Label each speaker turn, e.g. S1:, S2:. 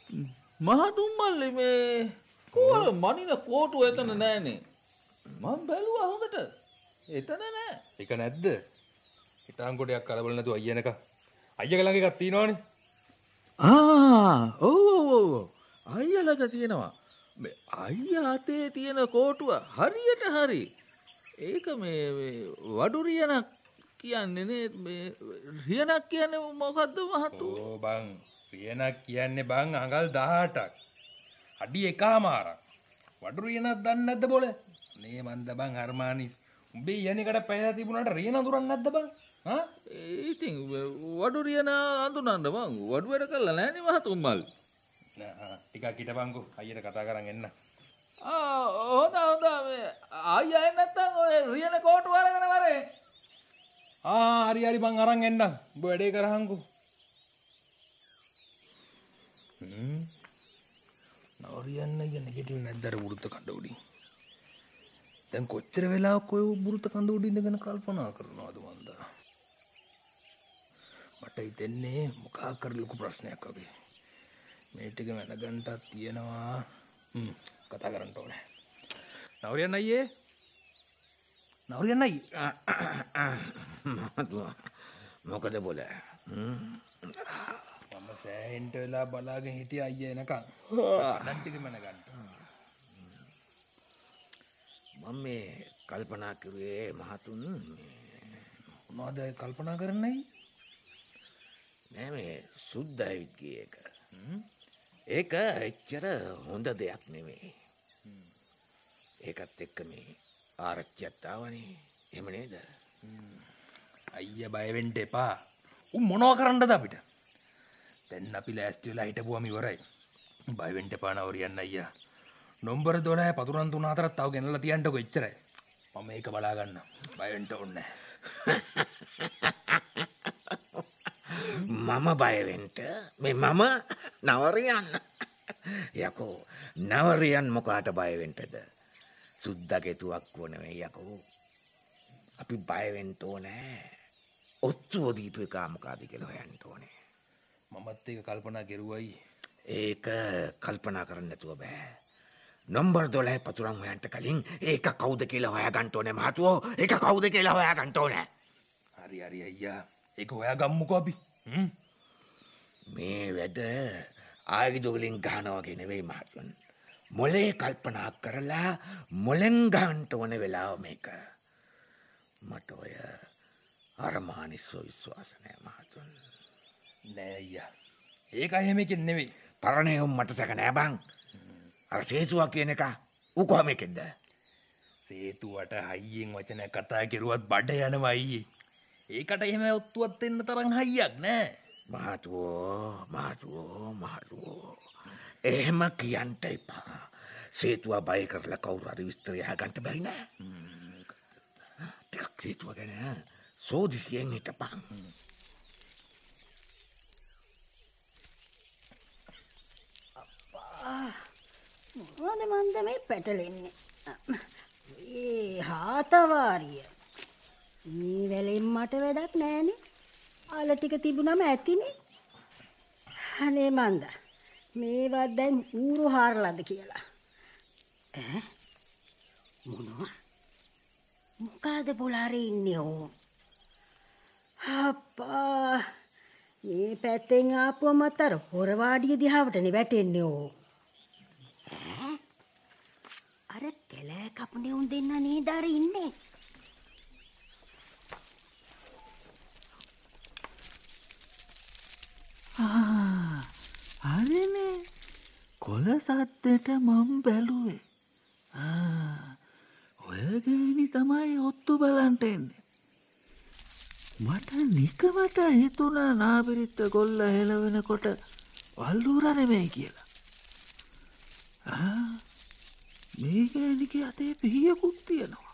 S1: මහතුන් මල්ලි මේ කොහොම මනින කෝටුව එතන නෑනේ. මම බැලුවා හොඳට. එතන නෑ.
S2: ඒක නැද්ද? හිටාන් කොටයක් කලබල නැතුව අයියනක. අයියගේ ළඟ එකක් තියෙනවනේ.
S1: ඔව්. අයියා ළඟ තියෙනවා. මේ අයියා අතේ තියෙන කෝටුව හරියට හරි. ඒක මේ වඩුරියනක් කියන්නේ නේද? මේ රියනක් කියන්නේ මොකද්ද මහතු?
S2: ඕ බං රියනක් කියන්නේ බං අඟල් 18ක්. අඩි 1මාරක්. වඩුරියනක් දන්නේ නැද්ද බොල? නේ මන්ද බං හර්මානිස්. උඹේ යන්නේකට පැයලා තිබුණාට රියන අඳුරන්නේ නැද්ද බං? හා?
S1: ඉතින් වඩුරියන අඳුනන්න බං. වඩු වැඩ කළා නෑනේ මහතුන් මල්.
S2: නෑ ටිකක් හිටපන්කෝ අයියට කතා කරන් එන්න.
S1: හොඳ මේ අයියා එන්නේ නැත්තම් ඔය රියන කෝටුව අරගෙන වරේ.
S2: හරි මං අරන් එන්නම්. උඹ වැඩේ කරහන්කෝ. නවරියන්න යන්නේ ගෙටිල් නැද්දර වෘත කඳ උඩින්. දැන් කොච්චර වෙලාවක් ඔය වෘත කඳ උඩින් ඉඳගෙන කල්පනා කරනවද මන්ද? මට හිතෙන්නේ මොකක් කර ලොකු ප්‍රශ්නයක් වගේ. මේ ටික මැනගන්නටත් තියෙනවා. කතා කරන්න ඕනේ. නවරියන්න අයියේ. නවරියන්න අයියේ.
S1: මොකද බොල?
S2: මම සෑහෙන්ට වෙලා බලාගෙන හිටිය අයියා එනකන්. දැන් ටික මැනගන්න.
S1: මම මේ කල්පනා කරුවේ මහතුන්
S2: මොනවද කල්පනා කරන්නේ?
S1: නෑ මේ සුද්ද ඇවිත් ගියේ එක. ඒක එච්චර හොඳ දෙයක් නෙමෙයි. ඒකත් එක්ක මේ ආරච්චියත් ආවනේ. එහෙම නේද?
S2: අයියා බය වෙන්න එපා. උන් මොනව කරන්නද අපිට? දැන් අපි ලෑස්ති වෙලා හිටපුවම ඉවරයි. බය වෙන්න එපා නවරියන්න අයියා. නම්බර 12 පතුරන් 3-4ක් තව ගෙනල්ලා තියන්නකො එච්චරයි. මම මේක බලා ගන්න. බය වෙන්න ඕනේ
S1: මම බය වෙන්න මේ මම නවරියන් යකෝ නවරියන් මොකාට බය වෙන්නද? සුද්දගේ තුවක්කුව නෙවෙයි යකෝ. අපි බය වෙන්න ඕනේ. ඔත්තුව දීපු එක මොකද කියලා හොයන්න ඕනේ.
S2: මමත් ඒක කල්පනා කරුවයි.
S1: ඒක කල්පනා කරන්න නැතුව බෑ. නම්බර් 12 පතුරන් හොයන්න කලින් ඒක කවුද කියලා හොයාගන්න ඕනේ මහතුෝ. ඒක කවුද කියලා හොයාගන්න ඕනේ.
S2: හරි අයියා. ඒක හොයාගම්මුකෝ අපි.
S1: මේ වැඩ ආයුධ වලින් ගහනවා වගේ නෙවෙයි මහතුන්. මොලේ කල්පනා කරලා මොලෙන් ගන්න ඕන වෙලාව මේක. මට ඔය අරමානිස්ව විශ්වාස නෑ මහතුන්.
S2: නෑ අයියා. ඒක එහෙම එකෙන් නෙවෙයි.
S1: පරණේ මට සැක නෑ බං. අර සේතුවා කියන එක ඌ කොහම එකෙන්ද?
S2: සේතුවට හයියෙන් වචන කතා කරුවත් බඩ යනවා අයියේ. ඒකට එහෙම ඔත්තුවක් දෙන්න තරම් හයියක් නෑ.
S1: මහතුෝ. එහෙම කියන්න එපා. සේතුවා බය කරලා කවුරු හරි විස්තරය අහගන්න බැරි නෑ. ටිකක් සේතුවා ගැන සෝදිසියෙන් හිටපන්.
S3: මොනවද මන්ද මේ පැටලෙන්නේ? ඒ හාතවාරිය. මේ වෙලෙන් මට වැඩක් නෑනේ. ආල ටික තිබුණම ඇතිනේ. අනේ මන්ද මේවත් දැන් ඌරු හාරලාද කියලා. මොකද බොලාරේ ඉන්නේ ඕ? අප්පා මේ පැත්තෙන් ආපුවම අතර හොරවාඩිය දිහාවටනේ වැටෙන්නේ ඕ. අර කැලෑ කපුනේ උන් දෙන්න නේද අර ඉන්නේ?
S1: හරිනේ. කොළ සද්දට මම බැලුවේ. ඔය ගෑණි තමයි ඔත්තු බලන්ට එන්නේ. මට නිකමට හිතුණා නාබිරිත්ත ගොල්ල හෙලවෙනකොට වල්ලූර නෙමෙයි කියලා. මේ ගෑණිගේ අතේ පිහියකුත් තියෙනවා.